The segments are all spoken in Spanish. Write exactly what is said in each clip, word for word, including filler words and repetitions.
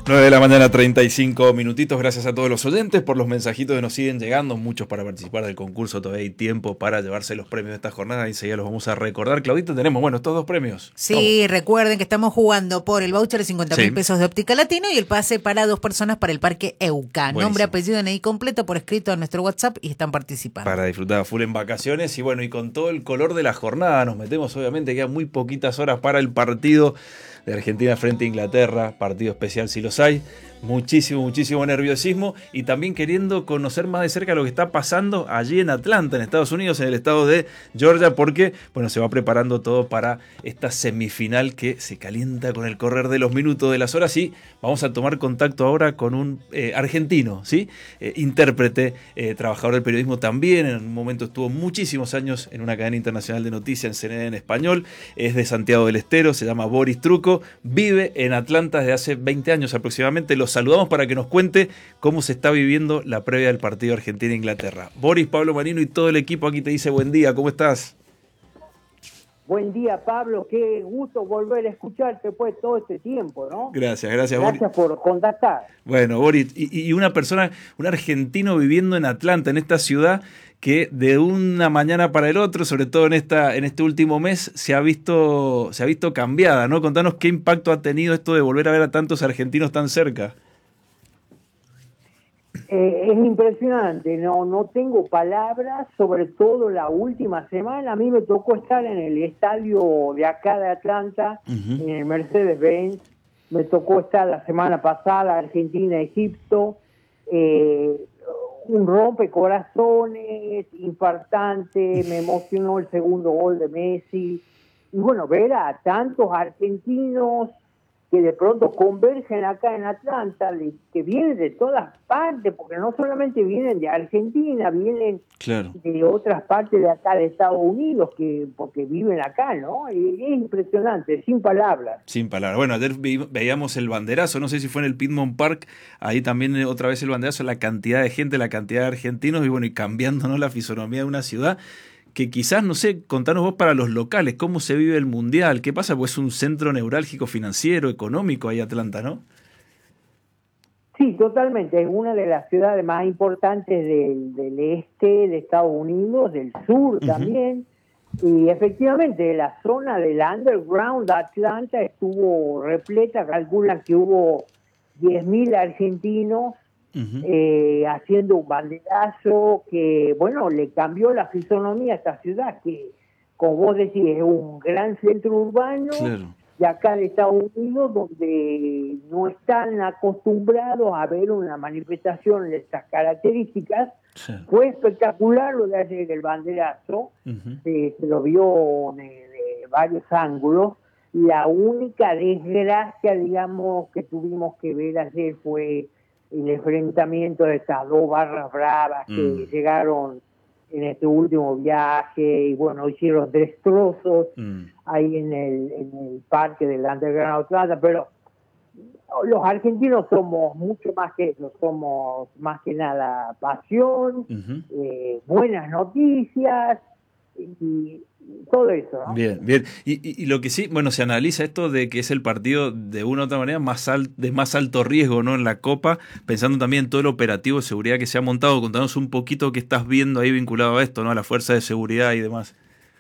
nueve de la mañana, treinta y cinco minutitos. Gracias a todos los oyentes por los mensajitos que nos siguen llegando. Muchos para participar del concurso. Todavía hay tiempo para llevarse los premios de esta jornada. Y enseguida los vamos a recordar. Claudito, tenemos, bueno, estos dos premios. Sí, ¿Cómo? Recuerden que estamos jugando por el voucher de cincuenta mil Sí. pesos de Óptica Latino y el pase para dos personas para el Parque Euca. Buenísimo. Nombre, apellido, N I completo por escrito a nuestro WhatsApp y están participando. Para disfrutar a full en vacaciones. Y bueno, y con todo el color de la jornada nos metemos, obviamente, quedan muy poquitas horas para el partido de Argentina frente a Inglaterra. Partido especial si los hay. Muchísimo, muchísimo nerviosismo y también queriendo conocer más de cerca lo que está pasando allí en Atlanta, en Estados Unidos, en el estado de Georgia, porque bueno, se va preparando todo para esta semifinal que se calienta con el correr de los minutos, de las horas, y vamos a tomar contacto ahora con un eh, argentino, ¿sí? Eh, intérprete, eh, trabajador del periodismo también, en un momento estuvo muchísimos años en una cadena internacional de noticias en C N N en español, es de Santiago del Estero, se llama Boris Truco, vive en Atlanta desde hace veinte años aproximadamente. Lo saludamos para que nos cuente cómo se está viviendo la previa del partido Argentina-Inglaterra. Boris, Pablo Marino y todo el equipo aquí te dice buen día, ¿cómo estás? Buen día, Pablo, qué gusto volver a escucharte después de todo este tiempo, ¿no? Gracias, gracias, Gracias Boris. por contactar. Bueno, Boris, y, y una persona, un argentino viviendo en Atlanta, en esta ciudad que de una mañana para el otro, sobre todo en esta en este último mes, se ha visto se ha visto cambiada, ¿no? Contanos qué impacto ha tenido esto de volver a ver a tantos argentinos tan cerca. Eh, es impresionante, no no tengo palabras, sobre todo la última semana. A mí me tocó estar en el estadio de acá de Atlanta, uh-huh. en el Mercedes-Benz. Me tocó estar la semana pasada, Argentina-Egipto. Eh, un rompecorazones, infartante, me emocionó el segundo gol de Messi. Y bueno, ver a tantos argentinos que de pronto convergen acá en Atlanta, que vienen de todas partes, porque no solamente vienen de Argentina, vienen claro. de otras partes de acá de Estados Unidos, que porque viven acá, ¿no? Y es impresionante, sin palabras. Sin palabras. Bueno, ayer veíamos el banderazo, no sé si fue en el Piedmont Park, ahí también otra vez el banderazo, la cantidad de gente, la cantidad de argentinos, y bueno, y cambiando, ¿no?, la fisonomía de una ciudad que quizás, no sé, contanos vos para los locales, ¿cómo se vive el Mundial? ¿Qué pasa? Pues es un centro neurálgico financiero, económico ahí Atlanta, ¿no? Sí, totalmente. Es una de las ciudades más importantes del, del este de Estados Unidos, del sur uh-huh. también. Y efectivamente, la zona del underground de Atlanta estuvo repleta. Calculan que hubo diez mil argentinos Uh-huh. Eh, haciendo un banderazo que, bueno, le cambió la fisonomía a esta ciudad, que, como vos decís, es un gran centro urbano claro. de acá de Estados Unidos, donde no están acostumbrados a ver una manifestación de estas características. Sí. Fue espectacular lo de ayer, el banderazo, uh-huh. eh, se lo vio de, de varios ángulos. La única desgracia, digamos, que tuvimos que ver ayer fue el enfrentamiento de estas dos barras bravas que mm. llegaron en este último viaje y bueno, hicieron destrozos mm. ahí en el, en el parque del Underground Atlanta, pero los argentinos somos mucho más que eso, somos más que nada pasión, uh-huh. eh, buenas noticias y todo eso, ¿no? Bien, bien. Y, y, y lo que sí, bueno, se analiza esto de que es el partido de una u otra manera más al, de más alto riesgo, ¿no?, en la Copa, pensando también en todo el operativo de seguridad que se ha montado. Contanos un poquito qué estás viendo ahí vinculado a esto, ¿no?, a la fuerza de seguridad y demás.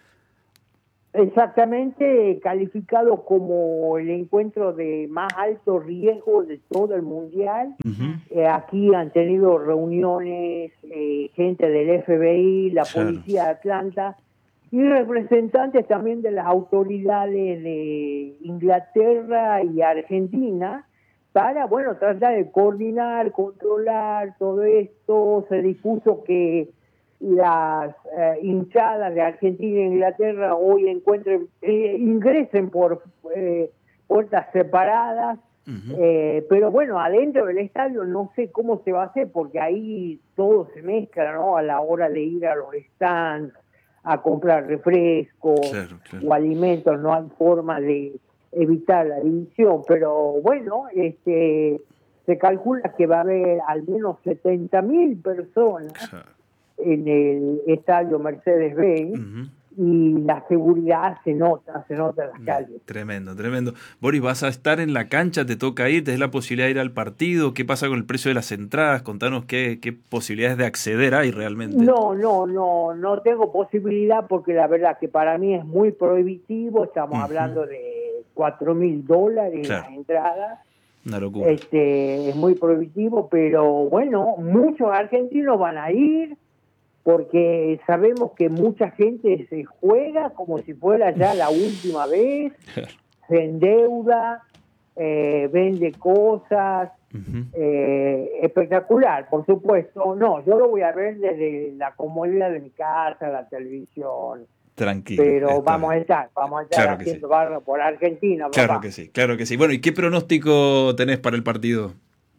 Exactamente, calificado como el encuentro de más alto riesgo de todo el Mundial. Uh-huh. Eh, aquí han tenido reuniones eh, gente del F B I, la claro. Policía de Atlanta, y representantes también de las autoridades de Inglaterra y Argentina para, bueno, tratar de coordinar, controlar todo esto. Se dispuso que las eh, hinchadas de Argentina e Inglaterra hoy encuentren, eh, ingresen por eh, puertas separadas, uh-huh. eh, pero bueno, adentro del estadio no sé cómo se va a hacer, porque ahí todo se mezcla, ¿no?, a la hora de ir a los stands, a comprar refrescos claro, claro. o alimentos, no hay forma de evitar la división, pero bueno, este se calcula que va a haber al menos setenta mil personas claro. en el estadio Mercedes-Benz, uh-huh. y la seguridad se nota, se nota en las calles. Tremendo, tremendo. Boris, ¿vas a estar en la cancha? ¿Te toca ir? ¿Tenés la posibilidad de ir al partido? ¿Qué pasa con el precio de las entradas? Contanos qué, qué posibilidades de acceder hay realmente. No, no, no, no tengo posibilidad porque la verdad que para mí es muy prohibitivo. Estamos uh-huh. hablando de cuatro mil dólares claro. las entradas. Una locura. Este, es muy prohibitivo, pero bueno, muchos argentinos van a ir, porque sabemos que mucha gente se juega como si fuera ya la última vez, se endeuda, eh, vende cosas, uh-huh. eh, espectacular, por supuesto. No, yo lo voy a ver desde la comodidad de mi casa, la televisión. Tranquilo. Pero vamos a estar, vamos a estar claro haciendo sí. barro por Argentina. Claro papá. que sí, claro que sí. Bueno, ¿y qué pronóstico tenés para el partido?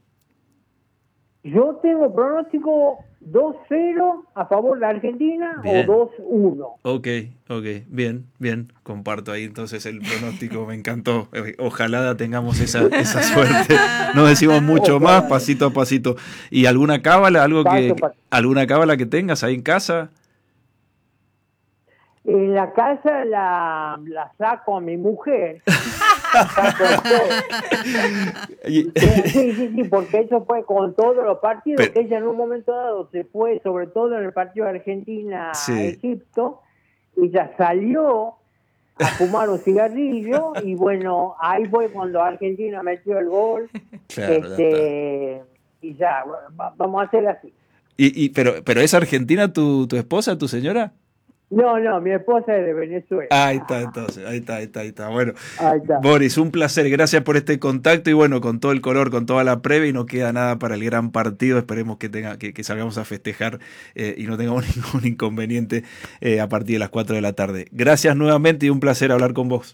Yo tengo pronóstico dos cero a favor de Argentina bien. O dos uno. Ok, ok, bien, bien, comparto ahí entonces el pronóstico, me encantó. Ojalá tengamos esa, esa suerte. No decimos mucho Ojalá. más, pasito a pasito. ¿Y alguna cábala, algo paso, que, paso. alguna cábala que tengas ahí en casa? En la casa la, la saco a mi mujer. sí, sí, sí, sí, porque eso fue con todos los partidos, Pero, que ella en un momento dado se fue, sobre todo en el partido de Argentina sí. a Egipto, ella salió a fumar un cigarrillo y bueno, ahí fue cuando Argentina metió el gol. Claro, este, ya y ya, bueno, vamos a hacer así. ¿Y, y pero, pero es Argentina tu, tu esposa, tu señora? No, no, mi esposa es de Venezuela. Ahí está, entonces, ahí está, ahí está, ahí está. Bueno, ahí está. Boris, un placer, gracias por este contacto y bueno, con todo el color, con toda la previa y no queda nada para el gran partido, esperemos que tenga que, que salgamos a festejar eh, y no tengamos ningún inconveniente eh, a partir de las cuatro de la tarde. Gracias nuevamente y un placer hablar con vos.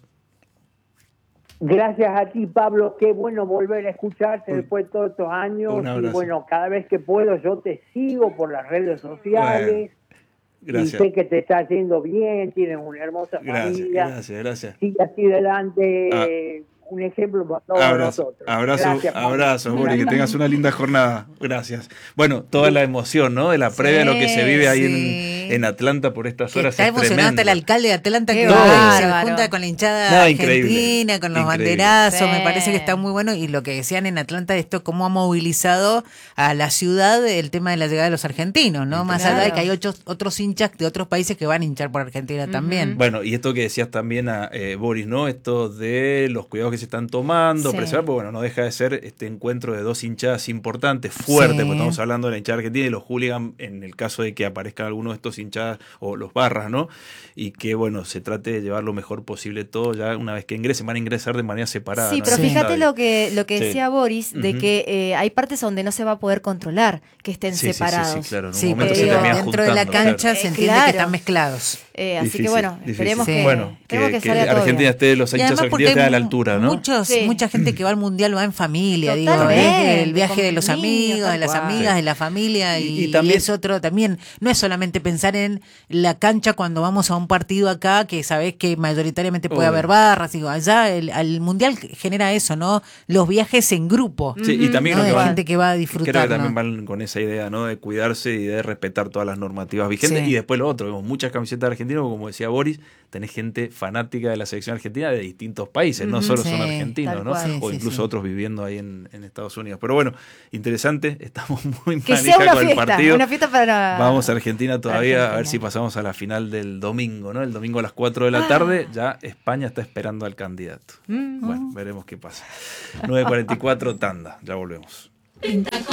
Gracias a ti, Pablo, qué bueno volver a escucharte un, después de todos estos años y bueno, cada vez que puedo yo te sigo por las redes sociales. Bueno. Gracias. Y sé que te está haciendo bien, tienes una hermosa gracias, familia. Gracias, gracias. Sigue así adelante, ah. un ejemplo para todos abrazo, nosotros. Abrazo, gracias, abrazo, Boris, que tengas una linda jornada. Gracias. Bueno, toda la emoción, ¿no? De la previa, sí, lo que se vive ahí sí. en, en Atlanta por estas horas. Está es emocionado hasta el alcalde de Atlanta que se junta con la hinchada no, argentina, increíble. con los increíble. banderazos. Sí. Me parece que está muy bueno. Y lo que decían en Atlanta, esto cómo ha movilizado a la ciudad el tema de la llegada de los argentinos, ¿no? Más claro. allá de que hay ocho, otros hinchas de otros países que van a hinchar por Argentina uh-huh. también. Bueno, y esto que decías también a eh, Boris, ¿no? Esto de los cuidados que se están tomando, sí. preservar, pues bueno, no deja de ser este encuentro de dos hinchadas importantes, fuertes, sí. porque estamos hablando de la hinchada argentina y los hooligans en el caso de que aparezcan algunos de estos hinchadas o los barras, ¿no? Y que, bueno, se trate de llevar lo mejor posible todo, ya una vez que ingresen, van a ingresar de manera separada. Sí, ¿no? pero sí. fíjate lo que, lo que decía sí. Boris, de uh-huh. que eh, hay partes donde no se va a poder controlar, que estén sí, separados. Sí, sí, sí, claro. En un sí, momento pero se termina dentro juntando, de la cancha claro. se entiende claro. que están mezclados. Eh, así difícil, que bueno, difícil. esperemos sí. que, bueno, que, que, que salga todo Argentina bien. esté, los hinchas argentinos estén a la altura, ¿no? Muchos, sí. Mucha gente que va al mundial va en familia, digo, Totalmente, el viaje de los amigos, niños, de las cual. amigas, de la familia y, y, y también y es otro también, no es solamente pensar en la cancha cuando vamos a un partido acá, que sabés que mayoritariamente puede Obvio. haber barras, digo, allá el, el mundial genera eso, ¿no? Los viajes en grupo. Sí, y también ¿no? creo que de van, gente que va a disfrutar. Creo que ¿no? también van con esa idea, ¿no? De cuidarse y de respetar todas las normativas vigentes. Sí. Y después lo otro, vemos muchas camisetas argentinas, como decía Boris, tenés gente fanática de la selección argentina de distintos países, no solo sí, son argentinos, ¿no? Sí, o sí, incluso sí. otros viviendo ahí en, en Estados Unidos. Pero bueno, interesante, estamos muy que manija sea una con fiesta, el partido. Una fiesta para Vamos a Argentina todavía, Argentina. a ver si pasamos a la final del domingo, ¿no? El domingo a las cuatro de la tarde, ya España está esperando al candidato. Mm-hmm. Bueno, veremos qué pasa. nueve cuarenta y cuatro, tanda, ya volvemos.